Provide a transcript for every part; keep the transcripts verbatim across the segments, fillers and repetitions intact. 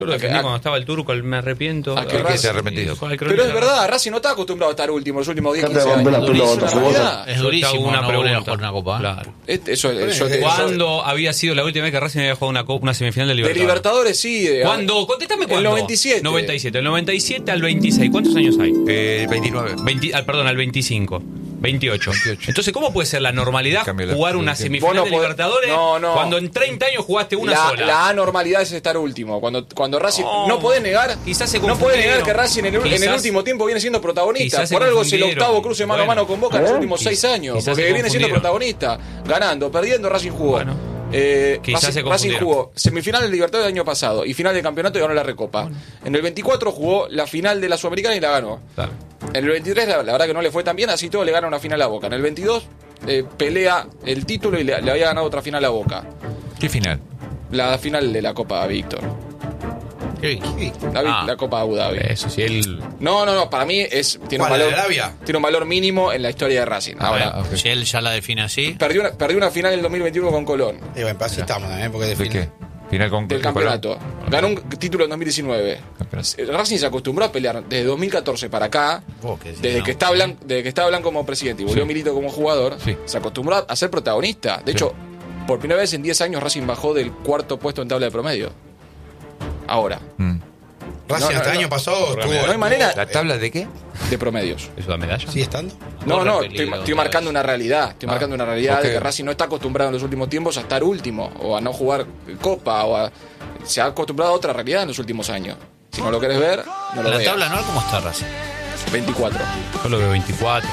Yo lo defendí cuando estaba el turco, el me arrepiento. ¿A qué se ha arrepentido? Pero es verdad, Racing no está acostumbrado a estar último los últimos diez, quince años. Es durísimo, es durísimo una no pregunta por una copa. Claro. Eso, eso, eso, ¿Cuándo había sido la última vez que Racing había jugado una, copa, una semifinal de Libertadores? De Libertadores, sí. De, ¿Cuándo? Contéstame cuándo. El noventa y siete. noventa y siete. El noventa y siete al veintiséis. ¿Cuántos años hay? Eh, veintinueve. veinte, ah, perdón, al veinticinco. veintiocho. veintiocho. Entonces, ¿cómo puede ser la normalidad jugar una semifinal no de podés, Libertadores no, no. cuando en treinta años jugaste una la, sola? La anormalidad es estar último. Cuando, cuando Racing. No, no podés negar. Quizás se no podés negar que confundieron. Racing en el, Quizás- en el último tiempo viene siendo protagonista. Quizás Por se algo es el confundieron. octavo cruce mano Bueno. a mano con Boca en los últimos Quiz- seis años. quizás Porque se viene siendo confundieron. protagonista. Ganando, perdiendo, Racing jugó. Bueno. Eh, Quizás Racing, se Racing confundieron. jugó semifinal del Libertadores del año pasado y final del campeonato y ganó la Recopa. Bueno. En el veinticuatro jugó la final de la Sudamericana y la ganó. Claro. En el veintitrés la, la verdad que no le fue tan bien, así todo le gana una final a Boca. En el veintidós eh, pelea el título y le, le había ganado otra final a Boca. ¿Qué final? La final de la Copa Víctor. ¿Qué? ¿Qué? La, vi- Ah. la Copa Abu Dhabi. Eso, si él... No, no, no, para mí es tiene un ¿Cuál, la valor de Arabia? tiene un valor mínimo en la historia de Racing. Ahora, Ah, ok. Si él ya la define así. perdió una, perdió una final en el dos mil veintiuno con Colón Y bueno, así estamos también, porque ¿De define. qué? Final con del con campeonato. Colón. Ganó un título en dos mil diecinueve. Campeonato. Racing se acostumbró a pelear desde dos mil catorce para acá, Vos que decís, desde no. que está Blanco, desde que está Blanco como presidente y volvió Sí. Milito como jugador, Sí. se acostumbró a ser protagonista. De hecho, por primera vez en diez años Racing bajó del cuarto puesto en tabla de promedio. Ahora, Mm. Racing No, no, hasta el no. año pasado No estuvo. no hay manera ¿La tabla de qué? de promedios. ¿Eso da medalla? ¿Sigue estando? No, Corre no, peligro estoy, estoy otra marcando vez. una realidad. Estoy Ah, marcando una realidad ok. de que Racing no está acostumbrado en los últimos tiempos a estar último o a no jugar Copa o a, se ha acostumbrado a otra realidad en los últimos años. Si no lo querés ver, no lo La veas. tabla anual, ¿cómo está Racing? veinticuatro. Yo lo veo veinticuatro.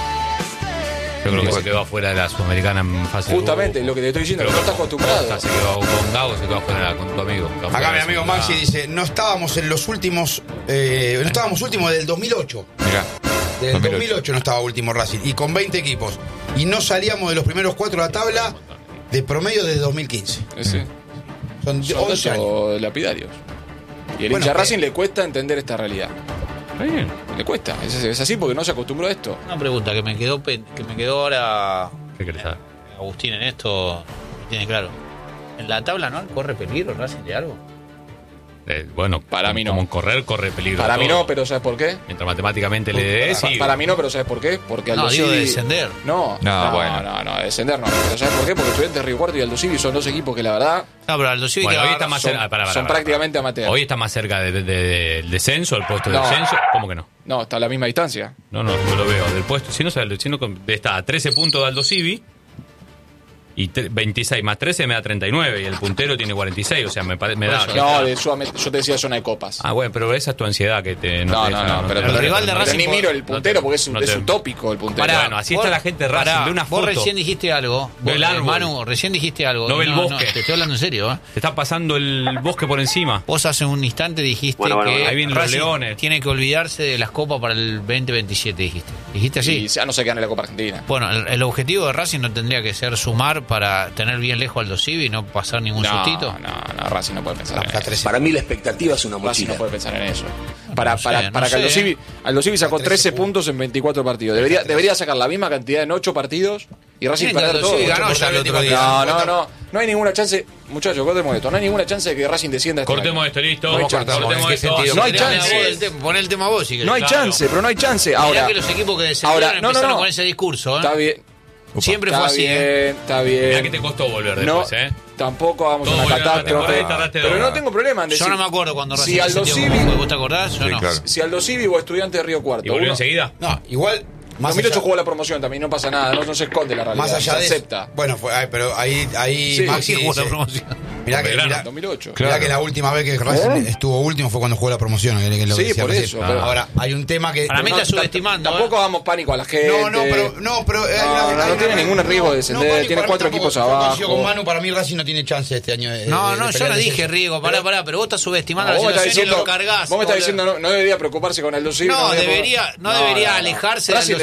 Yo creo que se quedó afuera de la Sudamericana en fase de Justamente grupo. lo que te estoy diciendo, Creo que no que estás acostumbrado. Costa se quedó con Gago, se quedó afuera con tu amigo. Quedó Acá afuera mi de amigo esa- Maxi dice, no estábamos en los últimos, eh, no estábamos últimos del dos mil ocho. Mirá. Del dos mil ocho. dos mil ocho no estaba último Racing. Y con veinte equipos. Y no salíamos de los primeros cuatro de la tabla de promedio desde dos mil quince. Ese. Son Son once años. datos lapidarios. Y el Bueno, hincha eh. Racing le cuesta entender esta realidad. Está bien. Le cuesta. Es, es así porque no se acostumbró a esto. Una pregunta que me quedó pe- que me quedó ahora ¿Qué querés saber? Agustín en esto lo tiene claro. ¿En la tabla anual corre peligro Racing de algo? Eh, bueno, Para mí no. Como en correr, corre peligro. Para mí todo. no, pero ¿sabes por qué? Mientras matemáticamente le dé, Pa- sí. Para mí no, pero ¿sabes por qué? Porque No, Aldo digo de Civi- descender. No, No, no, bueno. no, no, descender no. Pero ¿sabes por qué? Porque Estudiantes Río Cuarto y Aldo Civi son dos equipos que la verdad No, pero Aldo Civi Bueno, que hoy va- está más son, cerca. pará, pará, son pará, prácticamente pará. amateurs. Hoy está más cerca de- de- de- del descenso, el puesto de No. descenso. ¿Cómo que no? No, está a la misma distancia. No, no, yo lo veo. Del puesto, si no, si no está a trece puntos de Aldo Civi y tre- veintiséis más trece me da treinta y nueve y el puntero tiene cuarenta y seis, o sea, me, pare- me da... No, de Sudamérica- yo te decía zona de copas. Ah, bueno, pero esa es tu ansiedad que te... No, te no, deja- no, pero, te- pero- el rival de pero Racing ni por- miro el puntero no te- porque es, un- no es te- utópico el puntero. Pará, bueno, así está la gente de Racing, Pará, ve una vos foto. recién dijiste algo. Ve el Vos, árbol. Manu, recién dijiste algo. No ve el bosque. te estoy hablando en serio, ¿eh? Te está pasando el bosque por encima. Vos hace un instante dijiste Bueno, bueno, que bueno. Ahí vienen los Racing leones. tiene que olvidarse de las copas para el veinte veintisiete, dijiste. ¿Dijiste así? Y ya no se quedan en la Copa Argentina. Bueno, el, el objetivo de Racing no tendría que ser sumar para tener bien lejos al Aldo Civi y no pasar ningún No, sustito. no, no, Racing no puede pensar Estamos en a eso. trece. Para mí la expectativa es una Racing mochila. no puede pensar en eso. Para, No sé, para, no para que sé, Aldo ¿eh? Civi, Aldo Civi sacó trece trece puntos. puntos en veinticuatro partidos. Debería, debería sacar la misma cantidad en ocho partidos y Racing Miren que perder Aldo todo. Civi ganó ocho ya el por otro treinta y día. cuatro. No, no, no. No hay ninguna chance. Muchachos, cortemos esto. No hay ninguna chance de que Racing descienda este Cortemos año. esto, listo. No hay Vamos, chance. cortemos ¿En qué esto. sentido? No hay Poné chance. vos el tema- poné el tema vos si querés. No hay Claro. chance, pero no hay chance. Mirá Ahora, que los equipos que descendieron ahora, no, no, empezaron no. con ese discurso, ¿eh? está bien. Siempre Está fue así, bien, ¿eh? está bien. Mirá que te costó volver No, después, ¿eh? tampoco vamos Todo a una volvió a la temporada catástrofe. y tardaste Pero dos. no tengo problema en decir. Yo no me acuerdo cuando Racing si Aldo descendió Civi, con- ¿Vos te acordás? Yo Sí, no. claro. si Aldo Civi o Estudiante de Río Cuarto. ¿Y volvió uno- enseguida? No, igual. Más dos mil ocho allá, jugó la promoción también, no pasa nada, no, no se esconde la realidad. más allá se de acepta. eso. Bueno, fue, ay, pero ahí, ahí Sí, Maxi Sí, jugó la dice- promoción. Mirá que, Belgrano, mirá, dos mil ocho. mirá Claro. que la última vez que Racing estuvo último fue cuando jugó la promoción. que es lo que Sí, decía por recién. eso, pero- Ahora, hay un tema que. Para mí no, está subestimando, Tampoco ¿eh? damos pánico a la gente. No, no, pero. No, pero hay No, una- no, hay no una- tiene ningún riesgo de descender, pánico, tiene para mí cuatro tampoco. equipos Yo abajo. coincido con Manu, para mí Racing no tiene chance este año. De, No, de- no, de yo pelear no el dije descenso. riesgo, pará, Pero- pará, pero vos estás subestimando No, vos me la estás situación y diciendo, lo cargás. vos me estás boludo. diciendo no, no debería preocuparse con Aldo Civi. No, debería debería, preocup- no debería alejarse de Racing Aldo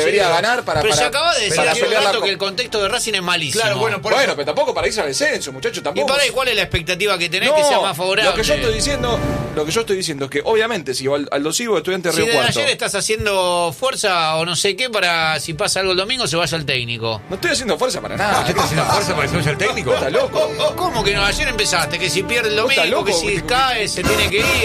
debería ganar para, Pero para, se acaba de decir para hace un pelear la rato co- que el contexto de Racing es malísimo. Claro, bueno, por Bueno, eso- pero tampoco para irse al descenso, muchachos, ¿Y tampoco. para ahí cuál es la expectativa que tenés No, que sea más favorable? Lo que yo estoy diciendo, lo que yo estoy diciendo es que obviamente si Al- Aldo Civo, Estudiante de Si Río desde Cuarto. ayer estás haciendo fuerza o no sé qué para si pasa algo el domingo se vaya el técnico. No estoy haciendo fuerza para nada. ¿Usted está haciendo fuerza para que se vaya el técnico? ¿Está loco? ¿Cómo que no? Ayer empezaste que si pierde el ¿Vos estás domingo, que loco? si cae se tiene que ir.